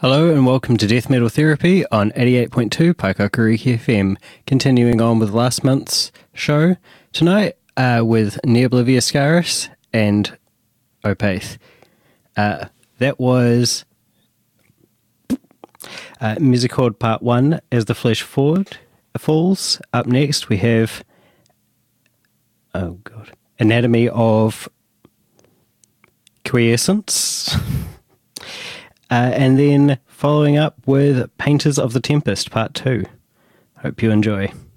Hello and welcome to Death Metal Therapy on 88.2 Paikakariki FM. Continuing on with last month's show tonight with Neoblivious Scaris and Opath. That was Misericord Part 1 As the Flesh Falls. Up next we have Anatomy of Quiescence. And then following up with Painters of the Tempest, Part 2. Hope you enjoy.